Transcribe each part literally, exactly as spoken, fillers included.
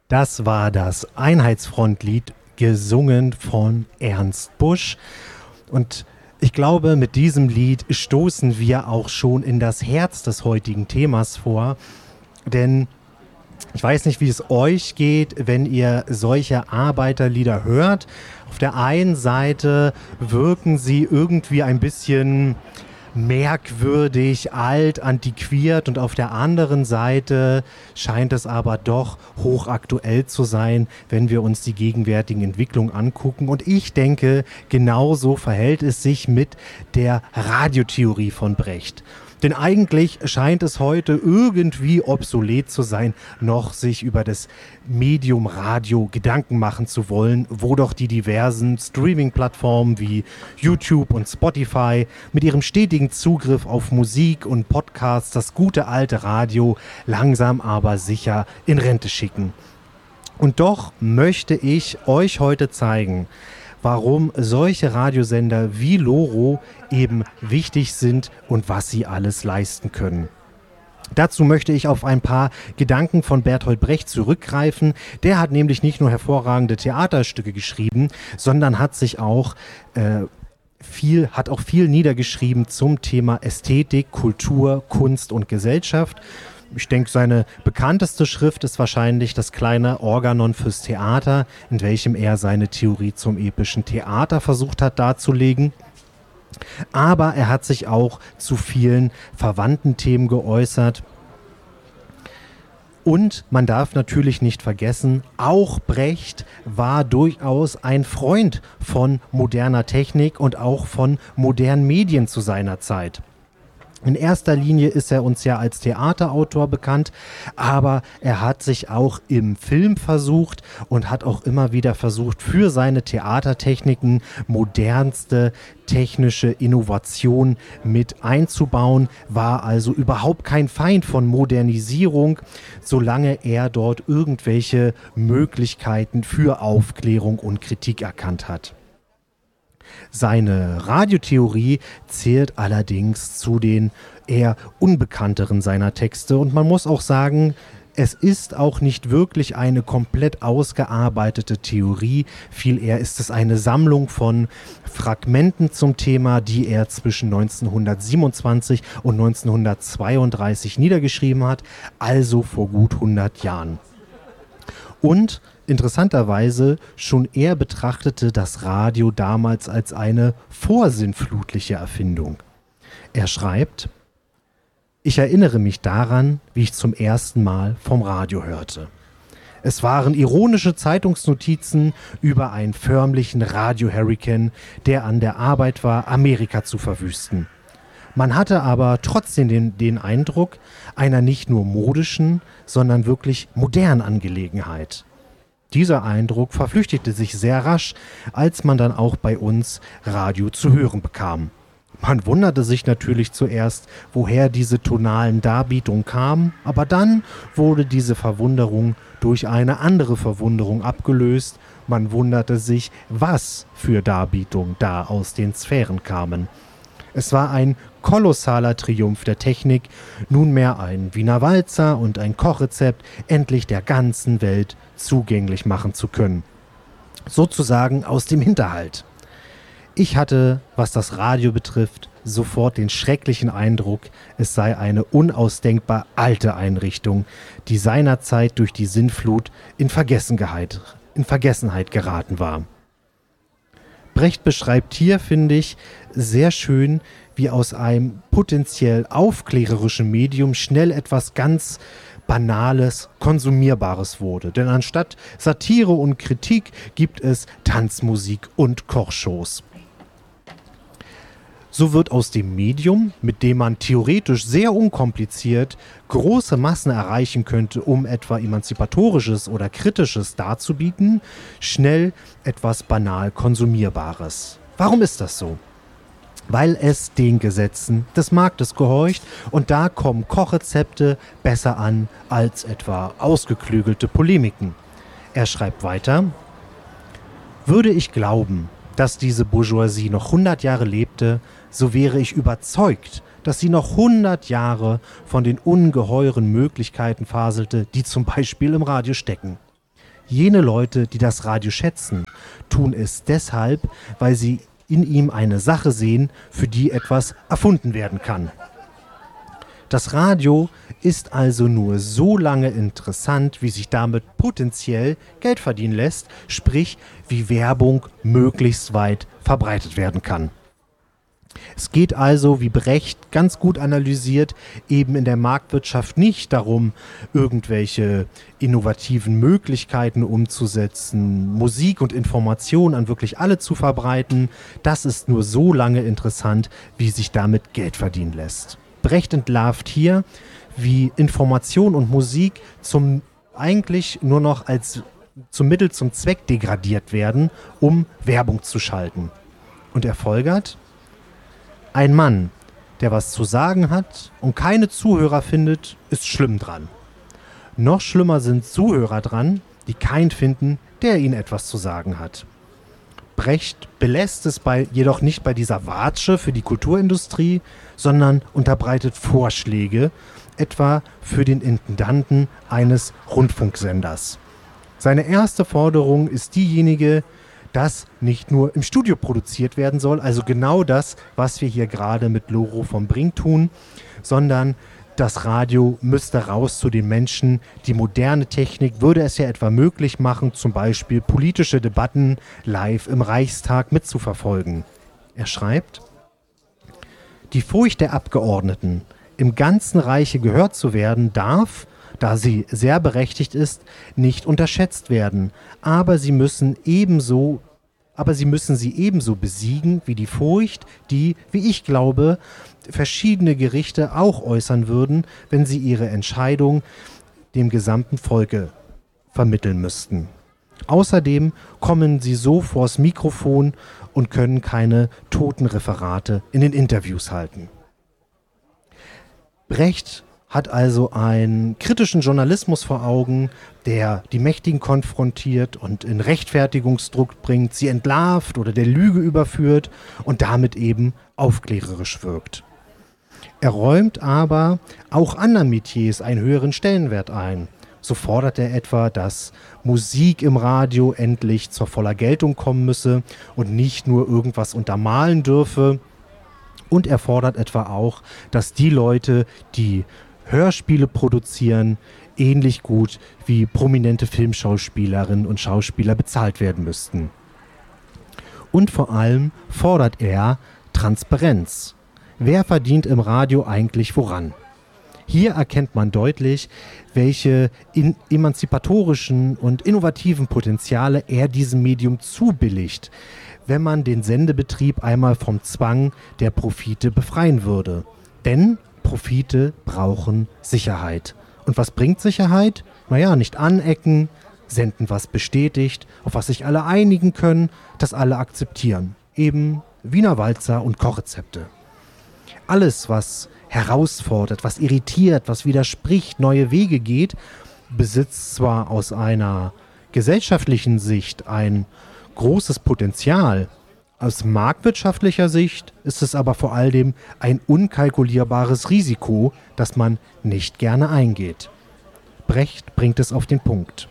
Das war das Einheitsfrontlied, gesungen von Ernst Busch. Und ich glaube, mit diesem Lied stoßen wir auch schon in das Herz des heutigen Themas vor. Denn ich weiß nicht, wie es euch geht, wenn ihr solche Arbeiterlieder hört. Auf der einen Seite wirken sie irgendwie ein bisschen merkwürdig, alt, antiquiert, und auf der anderen Seite scheint es aber doch hochaktuell zu sein, wenn wir uns die gegenwärtigen Entwicklungen angucken. Und ich denke, genauso verhält es sich mit der Radiotheorie von Brecht. Denn eigentlich scheint es heute irgendwie obsolet zu sein, noch sich über das Medium Radio Gedanken machen zu wollen, wo doch die diversen Streaming-Plattformen wie YouTube und Spotify mit ihrem stetigen Zugriff auf Musik und Podcasts das gute alte Radio langsam aber sicher in Rente schicken. Und doch möchte ich euch heute zeigen, warum solche Radiosender wie Loro eben wichtig sind und was sie alles leisten können. Dazu möchte ich auf ein paar Gedanken von Bertolt Brecht zurückgreifen. Der hat nämlich nicht nur hervorragende Theaterstücke geschrieben, sondern hat sich auch äh, viel, hat auch viel niedergeschrieben zum Thema Ästhetik, Kultur, Kunst und Gesellschaft. Ich denke, seine bekannteste Schrift ist wahrscheinlich das kleine Organon fürs Theater, in welchem er seine Theorie zum epischen Theater versucht hat darzulegen. Aber er hat sich auch zu vielen verwandten Themen geäußert. Und man darf natürlich nicht vergessen, auch Brecht war durchaus ein Freund von moderner Technik und auch von modernen Medien zu seiner Zeit. In erster Linie ist er uns ja als Theaterautor bekannt, aber er hat sich auch im Film versucht und hat auch immer wieder versucht, für seine Theatertechniken modernste technische Innovation mit einzubauen, war also überhaupt kein Feind von Modernisierung, solange er dort irgendwelche Möglichkeiten für Aufklärung und Kritik erkannt hat. Seine Radiotheorie zählt allerdings zu den eher unbekannteren seiner Texte, und man muss auch sagen, es ist auch nicht wirklich eine komplett ausgearbeitete Theorie, viel eher ist es eine Sammlung von Fragmenten zum Thema, die er zwischen neunzehnhundertsiebenundzwanzig und neunzehnhundertzweiunddreißig niedergeschrieben hat, also vor gut hundert Jahren. Und interessanterweise, schon er betrachtete das Radio damals als eine vorsinnflutliche Erfindung. Er schreibt: Ich erinnere mich daran, wie ich zum ersten Mal vom Radio hörte. Es waren ironische Zeitungsnotizen über einen förmlichen Radio-Hurrikan, der an der Arbeit war, Amerika zu verwüsten. Man hatte aber trotzdem den, den Eindruck einer nicht nur modischen, sondern wirklich modernen Angelegenheit. Dieser Eindruck verflüchtigte sich sehr rasch, als man dann auch bei uns Radio zu hören bekam. Man wunderte sich natürlich zuerst, woher diese tonalen Darbietungen kamen, aber dann wurde diese Verwunderung durch eine andere Verwunderung abgelöst. Man wunderte sich, was für Darbietungen da aus den Sphären kamen. Es war ein kolossaler Triumph der Technik, nunmehr ein Wiener Walzer und ein Kochrezept endlich der ganzen Welt zugänglich machen zu können. Sozusagen aus dem Hinterhalt. Ich hatte, was das Radio betrifft, sofort den schrecklichen Eindruck, es sei eine unausdenkbar alte Einrichtung, die seinerzeit durch die Sintflut in Vergessenheit, in Vergessenheit geraten war. Brecht beschreibt hier, finde ich, sehr schön, wie aus einem potenziell aufklärerischen Medium schnell etwas ganz Banales, Konsumierbares wurde. Denn anstatt Satire und Kritik gibt es Tanzmusik und Kochshows. So wird aus dem Medium, mit dem man theoretisch sehr unkompliziert große Massen erreichen könnte, um etwa Emanzipatorisches oder Kritisches darzubieten, schnell etwas banal Konsumierbares. Warum ist das so? Weil es den Gesetzen des Marktes gehorcht, und da kommen Kochrezepte besser an als etwa ausgeklügelte Polemiken. Er schreibt weiter: Würde ich glauben, dass diese Bourgeoisie noch hundert Jahre lebte, so wäre ich überzeugt, dass sie noch hundert Jahre von den ungeheuren Möglichkeiten faselte, die zum Beispiel im Radio stecken. Jene Leute, die das Radio schätzen, tun es deshalb, weil sie in ihm eine Sache sehen, für die etwas erfunden werden kann. Das Radio ist also nur so lange interessant, wie sich damit potenziell Geld verdienen lässt, sprich wie Werbung möglichst weit verbreitet werden kann. Es geht also, wie Brecht ganz gut analysiert, eben in der Marktwirtschaft nicht darum, irgendwelche innovativen Möglichkeiten umzusetzen, Musik und Information an wirklich alle zu verbreiten. Das ist nur so lange interessant, wie sich damit Geld verdienen lässt. Brecht entlarvt hier, wie Information und Musik zum eigentlich nur noch als zum Mittel zum Zweck degradiert werden, um Werbung zu schalten. Und er folgert: Ein Mann, der was zu sagen hat und keine Zuhörer findet, ist schlimm dran. Noch schlimmer sind Zuhörer dran, die keinen finden, der ihnen etwas zu sagen hat. Brecht belässt es bei, jedoch nicht bei dieser Watsche für die Kulturindustrie, sondern unterbreitet Vorschläge, etwa für den Intendanten eines Rundfunksenders. Seine erste Forderung ist diejenige, dass nicht nur im Studio produziert werden soll, also genau das, was wir hier gerade mit Loro vom Brink tun, sondern das Radio müsste raus zu den Menschen. Die moderne Technik würde es ja etwa möglich machen, zum Beispiel politische Debatten live im Reichstag mitzuverfolgen. Er schreibt: Die Furcht der Abgeordneten, im ganzen Reiche gehört zu werden, darf, da sie sehr berechtigt ist, nicht unterschätzt werden. Aber sie müssen ebenso, aber sie müssen sie ebenso besiegen wie die Furcht, die, wie ich glaube, verschiedene Gerichte auch äußern würden, wenn sie ihre Entscheidung dem gesamten Volke vermitteln müssten. Außerdem kommen sie so vors Mikrofon und können keine toten Referate in den Interviews halten. Brecht hat also einen kritischen Journalismus vor Augen, der die Mächtigen konfrontiert und in Rechtfertigungsdruck bringt, sie entlarvt oder der Lüge überführt und damit eben aufklärerisch wirkt. Er räumt aber auch anderen Metiers einen höheren Stellenwert ein. So fordert er etwa, dass Musik im Radio endlich zur voller Geltung kommen müsse und nicht nur irgendwas untermalen dürfe. Und er fordert etwa auch, dass die Leute, die Hörspiele produzieren, ähnlich gut wie prominente Filmschauspielerinnen und Schauspieler bezahlt werden müssten. Und vor allem fordert er Transparenz. Wer verdient im Radio eigentlich woran? Hier erkennt man deutlich, welche in emanzipatorischen und innovativen Potenziale er diesem Medium zubilligt, wenn man den Sendebetrieb einmal vom Zwang der Profite befreien würde. Denn Profite brauchen Sicherheit. Und was bringt Sicherheit? Naja, nicht anecken, senden, was bestätigt, auf was sich alle einigen können, das alle akzeptieren. Eben Wiener Walzer und Kochrezepte. Alles, was herausfordert, was irritiert, was widerspricht, neue Wege geht, besitzt zwar aus einer gesellschaftlichen Sicht ein großes Potenzial. Aus marktwirtschaftlicher Sicht ist es aber vor allem ein unkalkulierbares Risiko, das man nicht gerne eingeht. Brecht bringt es auf den Punkt.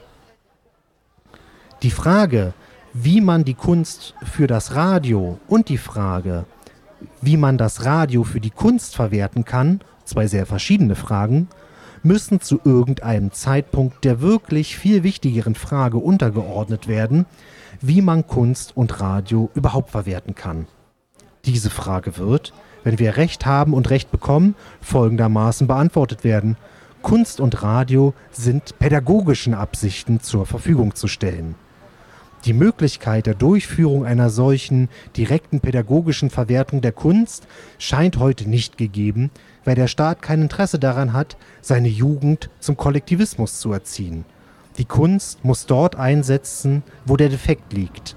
Die Frage, wie man die Kunst für das Radio und die Frage, wie man das Radio für die Kunst verwerten kann, zwei sehr verschiedene Fragen, müssen zu irgendeinem Zeitpunkt der wirklich viel wichtigeren Frage untergeordnet werden, wie man Kunst und Radio überhaupt verwerten kann. Diese Frage wird, wenn wir Recht haben und Recht bekommen, folgendermaßen beantwortet werden: Kunst und Radio sind pädagogischen Absichten zur Verfügung zu stellen. Die Möglichkeit der Durchführung einer solchen direkten pädagogischen Verwertung der Kunst scheint heute nicht gegeben, weil der Staat kein Interesse daran hat, seine Jugend zum Kollektivismus zu erziehen. Die Kunst muss dort einsetzen, wo der Defekt liegt.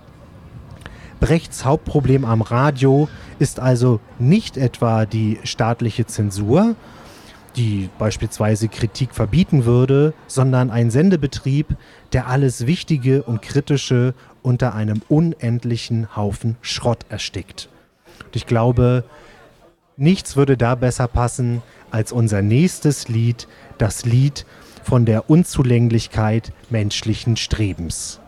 Brechts Hauptproblem am Radio ist also nicht etwa die staatliche Zensur, die beispielsweise Kritik verbieten würde, sondern ein Sendebetrieb, der alles Wichtige und Kritische unter einem unendlichen Haufen Schrott erstickt. Und ich glaube, nichts würde da besser passen als unser nächstes Lied, das Lied von der Unzulänglichkeit menschlichen Strebens.